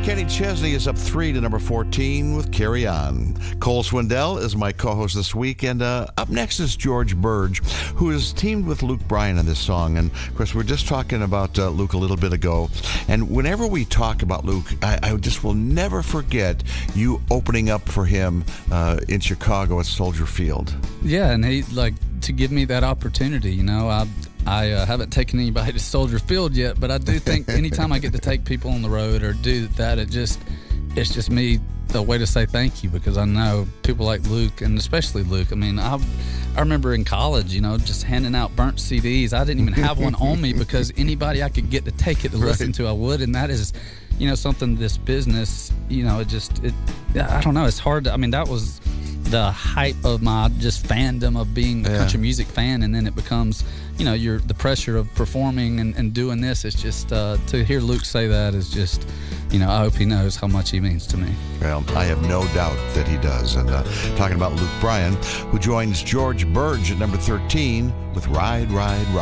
Kenny Chesney is up 3 to number 14 with Carry On. Cole Swindell is my co-host this week, and up next is George Burge, who is teamed with Luke Bryan on this song. And, of course, we're just talking about Luke a little bit ago. And whenever we talk about Luke, I just will never forget you opening up for him in Chicago at Soldier Field. Yeah, and he, to give me that opportunity, you know, I haven't taken anybody to Soldier Field yet, but I do think anytime I get to take people on the road or do that, it's just me a way to say thank you, because I know people like Luke, and especially Luke. I mean, I remember in college, you know, just handing out burnt CDs. I didn't even have one on me because anybody I could get to take it to listen to, I would. And that is, you know, something this business, you know, I don't know, it's hard to, I mean, that was the hype of my just fandom of being a country music fan, and then it becomes, you know, the pressure of performing and doing this. It's just to hear Luke say that is just, you know, I hope he knows how much he means to me. Well, I have no doubt that he does. And talking about Luke Bryan, who joins George Burge at number 13 with Ride, Ride, Ride.